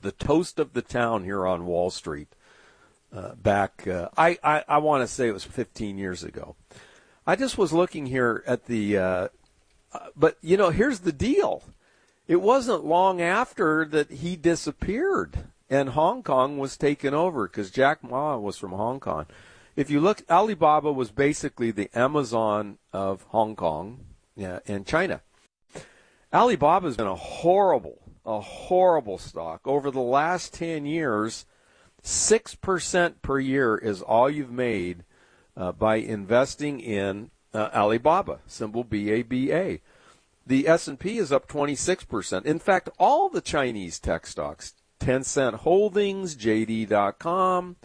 the toast of the town here on Wall Street back, I want to say it was 15 years ago. I just was looking here at the, but, here's the deal. It wasn't long after that he disappeared and Hong Kong was taken over because Jack Ma was from Hong Kong. If you look, Alibaba was basically the Amazon of Hong Kong and China. Alibaba's been a horrible stock. Over the last 10 years, 6% per year is all you've made by investing in Alibaba, symbol BABA. The S&P is up 26%. In fact, all the Chinese tech stocks, Tencent Holdings, JD.com,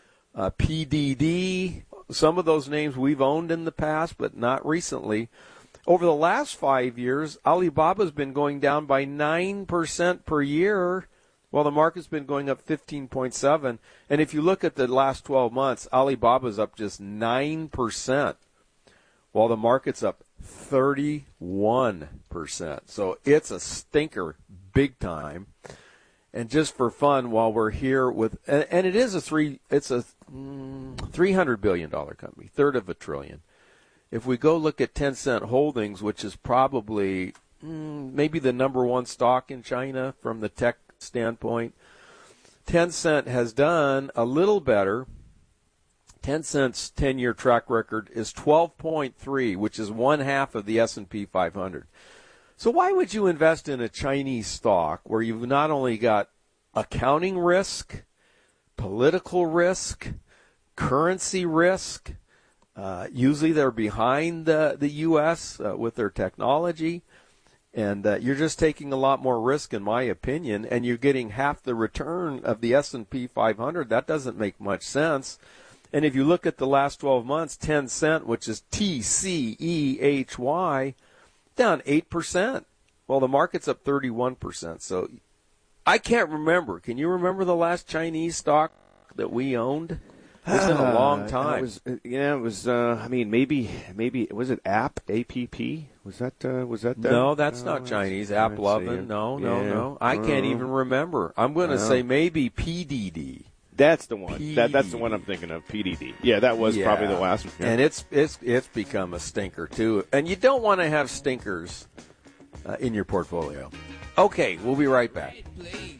PDD, some of those names we've owned in the past, but not recently. Over the last 5 years, Alibaba's been going down by 9% per year, while the market's been going up 15.7%. And if you look at the last 12 months, Alibaba's up just 9%, while the market's up 31%. So it's a stinker big time. And just for fun, while we're here with, and it is it's a $300 billion company, third of a trillion. If we go look at Tencent Holdings, which is probably maybe the number one stock in China from the tech standpoint, Tencent has done a little better. Tencent's 10-year track record is 12.3, which is one half of the S&P 500. So why would you invest in a Chinese stock where you've not only got accounting risk, political risk, currency risk? Usually they're behind the U.S. With their technology, and you're just taking a lot more risk, in my opinion, and you're getting half the return of the S&P 500. That doesn't make much sense. And if you look at the last 12 months, Tencent, which is TCEHY, down 8%. Well, the market's up 31%. So I can't remember. Can you remember the last Chinese stock that we owned? It's been a long time. It was. Maybe was it APP? Was that? No, that's not Chinese. AppLovin. No. I can't even remember. I'm going to say maybe PDD. That's the one. That's the one I'm thinking of. PDD. Yeah, that was probably the last one. Yeah. And it's become a stinker too. And you don't want to have stinkers in your portfolio. Okay, we'll be right back.